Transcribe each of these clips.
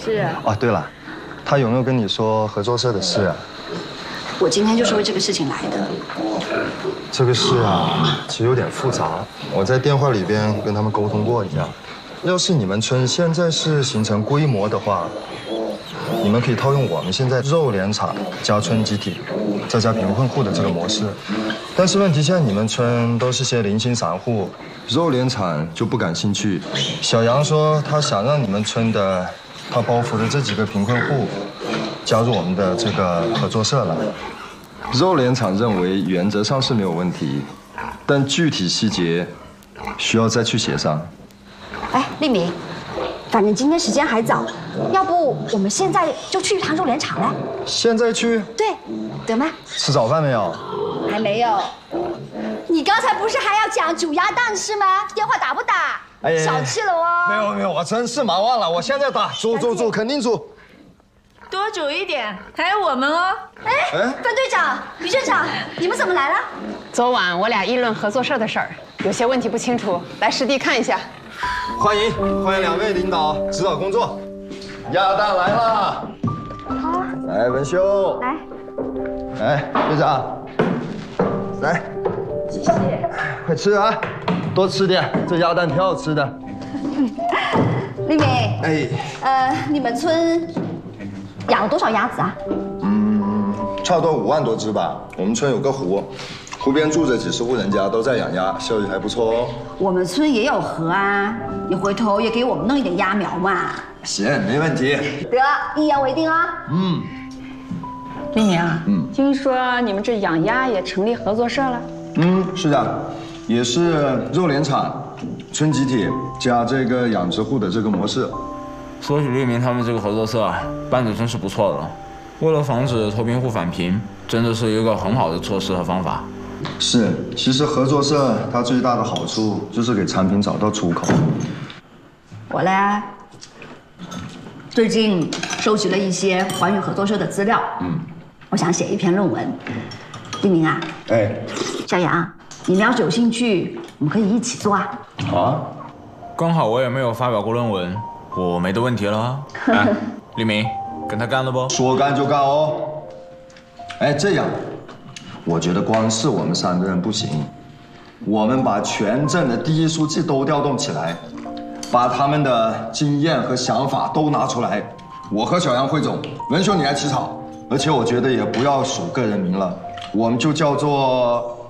是。 哦，对了，他有没有跟你说合作社的事啊？ 我今天就是为这个事情来的。 这个事啊，其实有点复杂。我在电话里边跟他们沟通过一下，要是你们村现在是形成规模的话，你们可以套用我们现在肉联厂加村集体，再加贫困户的这个模式。但是问题现在你们村都是些零星散户，肉联厂就不感兴趣。小杨说他想让你们村的他包袱的这几个贫困户加入我们的这个合作社来。肉联厂认为原则上是没有问题，但具体细节需要再去协商。 哎，丽敏，反正今天时间还早，要不我们现在就去一趟肉联厂来？ 现在去？ 对，得吗？ 吃早饭没有？ 还没有。你刚才不是还要讲煮鸭蛋是吗？电话打不打？哎呀，小气了哦。 没有，我真是忙忘了，我现在打，煮，肯定煮。 多煮一点，还有我们哦。 哎，分队长、于镇长，你们怎么来了？ 昨晚我俩议论合作社的事儿，有些问题不清楚，来实地看一下。 欢迎两位领导指导工作。鸭蛋来了。好。来，文修。来，队长。来。 谢谢。 快吃啊，多吃点，这鸭蛋挺好吃的。 丽敏。 哎。 你们村养了多少鸭子啊？ 差不多5万多只吧。我们村有个湖，湖边住着几十户人家，都在养鸭，效益还不错哦。 我们村也有河啊，你回头也给我们弄一点鸭苗嘛。 行，没问题。 得，一言为定啊。 丽敏啊，听说你们这养鸭也成立合作社了？ 是的，也是肉联厂、村集体加这个养殖户的这个模式。 说起丽明他们这个合作社啊，办得真是不错的了。为了防止脱贫户返贫，真的是一个很好的措施和方法。 是，其实合作社它最大的好处就是给产品找到出口。 我呢，最近收集了一些关于合作社的资料，我想写一篇论文。丽明啊，小杨，你们要是有兴趣，我们可以一起做啊。 好啊， 刚好我也没有发表过论文，我没得问题了。丽明，跟他干了不？ 说干就干哦。这样，我觉得光是我们3个人不行，我们把全镇的第一书记都调动起来，把他们的经验和想法都拿出来。我和小杨汇总，文兄你来起草。而且我觉得也不要署个人名了，我们就叫做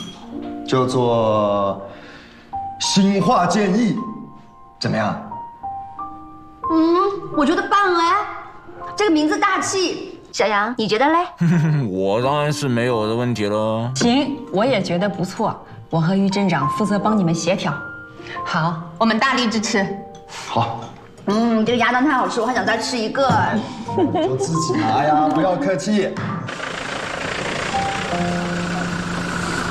新化建议，怎么样？ 我觉得棒哎，这个名字大气。小杨，你觉得嘞？ 我当然是没有的问题了。 行，我也觉得不错。我和于镇长负责帮你们协调。好，我们大力支持。 好。 这个鸭蛋太好吃，我还想再吃一个。 你就自己拿呀，不要客气。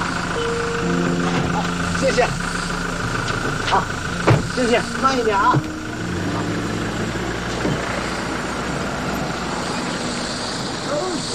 谢谢。好，谢谢，慢一点啊。